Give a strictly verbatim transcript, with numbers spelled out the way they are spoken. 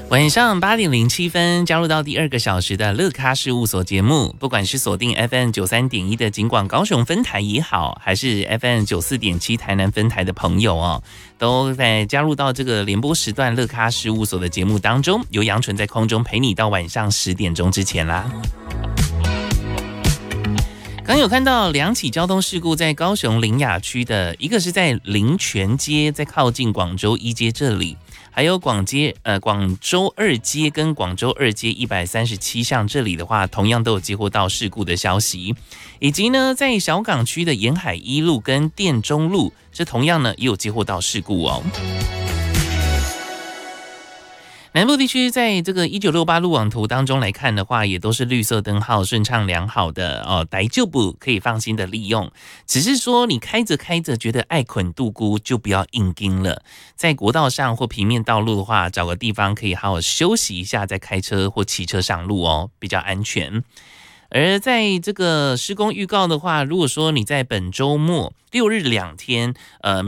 晚上八点零七分，加入到第二个小时的乐咖事务所节目。不管是锁定 F M 九三点一的警广高雄分台也好，还是 F M 九四点七台南分台的朋友哦，都在加入到这个联播时段乐咖事务所的节目当中，由杨纯在空中陪你到晚上十点钟之前啦。刚有看到两起交通事故在高雄苓雅区的，一个是在林泉街，在靠近广州一街这里，还有广街呃广州二街跟广州二街一百三十七巷这里的话，同样都有接获到事故的消息，以及呢在小港区的沿海一路跟店中路，这同样呢也有接获到事故哦。南部地区在这个一九六八路网图当中来看的话，也都是绿色灯号顺畅良好的哦，大丈夫可以放心的利用。只是说你开着开着觉得爱捆度孤，就不要硬盯了。在国道上或平面道路的话，找个地方可以好好休息一下，再开车或骑车上路哦，比较安全。而在这个施工预告的话，如果说你在本周末六日两天，呃。